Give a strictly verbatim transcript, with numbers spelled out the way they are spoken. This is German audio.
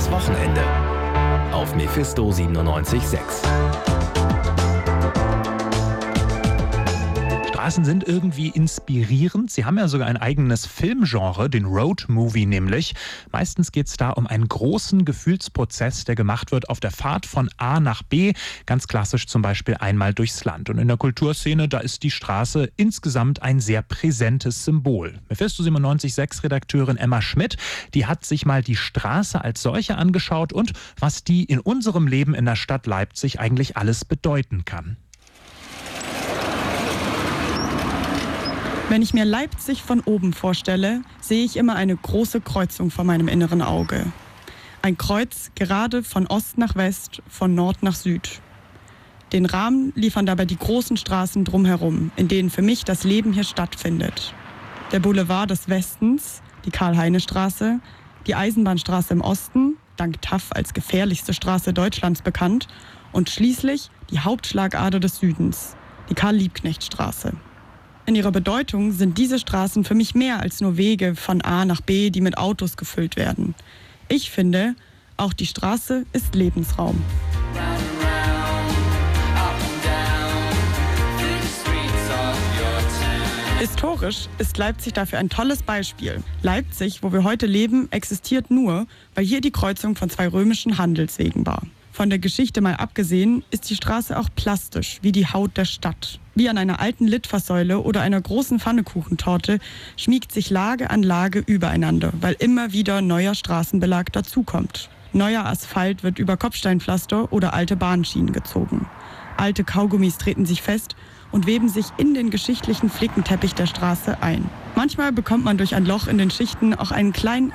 Das Wochenende auf Mephisto siebenundneunzig Komma sechs. Straßen sind irgendwie inspirierend. Sie haben ja sogar ein eigenes Filmgenre, den Road-Movie nämlich. Meistens geht es da um einen großen Gefühlsprozess, der gemacht wird auf der Fahrt von A nach B. Ganz klassisch zum Beispiel einmal durchs Land. Und in der Kulturszene, da ist die Straße insgesamt ein sehr präsentes Symbol. Mephisto siebenundneunzig Komma sechs Redakteurin Emma Schmidt, die hat sich mal die Straße als solche angeschaut und was die in unserem Leben in der Stadt Leipzig eigentlich alles bedeuten kann. Wenn ich mir Leipzig von oben vorstelle, sehe ich immer eine große Kreuzung vor meinem inneren Auge. Ein Kreuz gerade von Ost nach West, von Nord nach Süd. Den Rahmen liefern dabei die großen Straßen drumherum, in denen für mich das Leben hier stattfindet. Der Boulevard des Westens, die Karl-Heine-Straße, die Eisenbahnstraße im Osten, dank T A F als gefährlichste Straße Deutschlands bekannt, und schließlich die Hauptschlagader des Südens, die Karl-Liebknecht-Straße. In ihrer Bedeutung sind diese Straßen für mich mehr als nur Wege von A nach B, die mit Autos gefüllt werden. Ich finde, auch die Straße ist Lebensraum. Historisch ist Leipzig dafür ein tolles Beispiel. Leipzig, wo wir heute leben, existiert nur, weil hier die Kreuzung von zwei römischen Handelswegen war. Von der Geschichte mal abgesehen, ist die Straße auch plastisch, wie die Haut der Stadt. Wie an einer alten Litfaßsäule oder einer großen Pfannekuchentorte schmiegt sich Lage an Lage übereinander, weil immer wieder neuer Straßenbelag dazukommt. Neuer Asphalt wird über Kopfsteinpflaster oder alte Bahnschienen gezogen. Alte Kaugummis treten sich fest und weben sich in den geschichtlichen Flickenteppich der Straße ein. Manchmal bekommt man durch ein Loch in den Schichten auch einen kleinen